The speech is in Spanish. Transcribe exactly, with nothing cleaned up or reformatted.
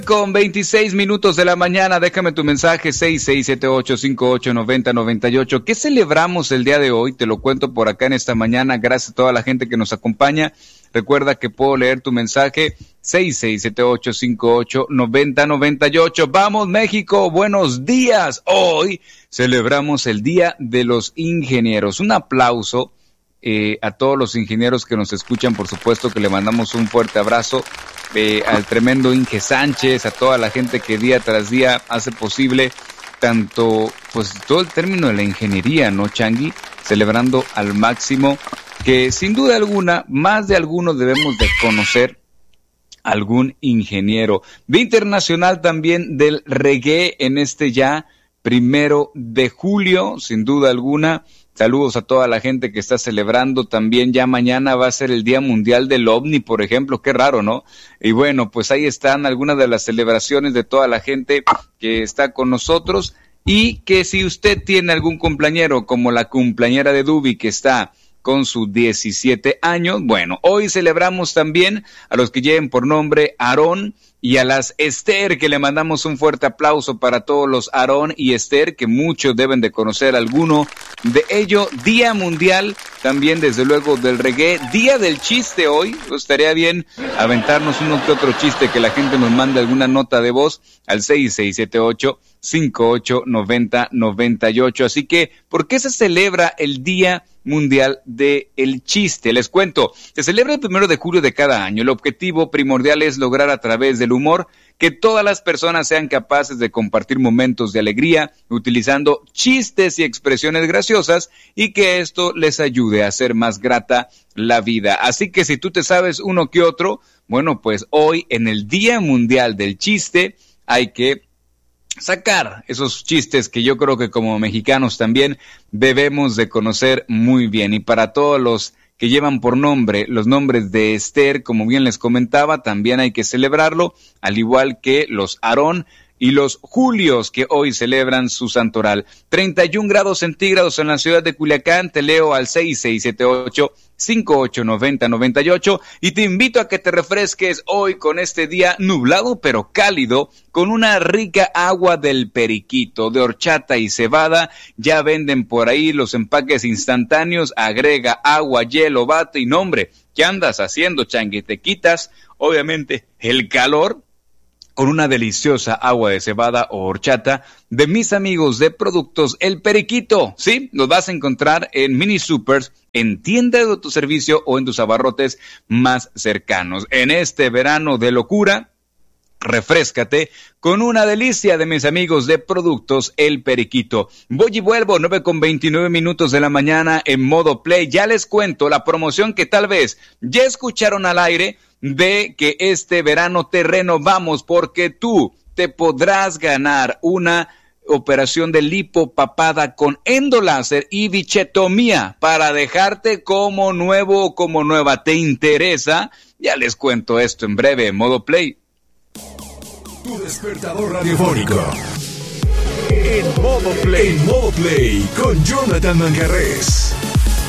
Con veintiséis minutos de la mañana, déjame tu mensaje seis seis siete ocho cinco ocho nueve cero nueve ocho. ¿Qué celebramos el día de hoy? Te lo cuento por acá en esta mañana, gracias a toda la gente que nos acompaña. Recuerda que puedo leer tu mensaje seis seis siete ocho cinco ocho nueve cero nueve ocho. Vamos México, buenos días. Hoy celebramos el Día de los Ingenieros. Un aplauso eh, a todos los ingenieros que nos escuchan, por supuesto que le mandamos un fuerte abrazo. Eh, al tremendo Inge Sánchez, a toda la gente que día tras día hace posible tanto, pues todo el término de la ingeniería, ¿no, Changi? Celebrando al máximo, que sin duda alguna, más de algunos debemos de conocer algún ingeniero. Día Internacional también del Reggae en este ya primero de julio, sin duda alguna. Saludos a toda la gente que está celebrando. También ya mañana va a ser el Día Mundial del OVNI, por ejemplo. Qué raro, ¿no? Y bueno, pues ahí están algunas de las celebraciones de toda la gente que está con nosotros. Y que si usted tiene algún cumpleañero, como la cumpleañera de Dubi, que está con sus diecisiete años, bueno, hoy celebramos también a los que lleven por nombre Aarón y a las Esther, que le mandamos un fuerte aplauso para todos los Aarón y Esther, que muchos deben de conocer alguno de ello. Día Mundial también, desde luego, del Reggae. Día del Chiste hoy. Estaría bien aventarnos uno que otro chiste, que la gente nos mande alguna nota de voz al seis seis siete ocho cinco ocho nueve cero nueve ocho. Así que, ¿por qué se celebra el Día Mundial del Chiste? Les cuento, se celebra el primero de julio de cada año. El objetivo primordial es lograr a través del humor que todas las personas sean capaces de compartir momentos de alegría utilizando chistes y expresiones graciosas, y que esto les ayude a hacer más grata la vida. Así que si tú te sabes uno que otro, bueno, pues hoy en el Día Mundial del Chiste hay que sacar esos chistes que yo creo que como mexicanos también debemos de conocer muy bien. Y para todos los que llevan por nombre los nombres de Esther, como bien les comentaba, también hay que celebrarlo, al igual que los Aarón y los Julios, que hoy celebran su santoral. treinta y un grados centígrados en la ciudad de Culiacán. Te leo al seis seis siete ocho cinco ocho nueve cero nueve ocho y te invito a que te refresques hoy con este día nublado pero cálido, con una rica agua del periquito, de horchata y cebada. Ya venden por ahí los empaques instantáneos. Agrega agua, hielo, bate y nombre. ¿Qué andas haciendo, Changue? Te quitas, obviamente, el calor con una deliciosa agua de cebada o horchata de mis amigos de Productos El Periquito. Sí, los vas a encontrar en mini supers, en tiendas de autoservicio o en tus abarrotes más cercanos. En este verano de locura, refréscate con una delicia de mis amigos de Productos El Periquito. Voy y vuelvo, nueve con veintinueve minutos de la mañana en modo play. Ya les cuento la promoción que tal vez ya escucharon al aire, de que este verano te renovamos, porque tú te podrás ganar una operación de lipopapada con endoláser y bichetomía para dejarte como nuevo o como nueva. ¿Te interesa? Ya les cuento esto en breve en modo play. Tu despertador radiofónico en modo play, en modo play con Jonathan Manjarrés.